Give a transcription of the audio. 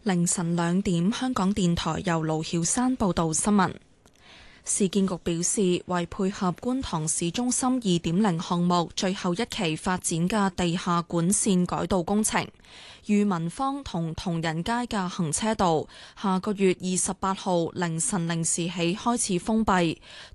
凌晨2點，香港電台由盧曉山報道新聞。市建局表示，為配合觀塘市中心2.0項目最後一期發展嘅地下管線改道工程，裕民坊同同仁街嘅行車道下個月28號凌晨0時起開始封閉，